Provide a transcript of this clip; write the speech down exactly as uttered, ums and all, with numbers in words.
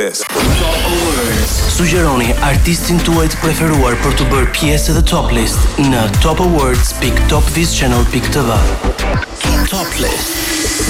best. Top Awards. Sugjeroni artistin tuaj të preferuar për të bërë pjesë e Top List në top awards dot top vis channel dot t v. Top List.